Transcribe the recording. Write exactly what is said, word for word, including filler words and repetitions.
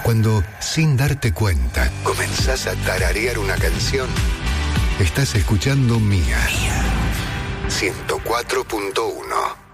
Cuando, sin darte cuenta, comenzás a tararear una canción, estás escuchando Mía. ciento cuatro punto uno.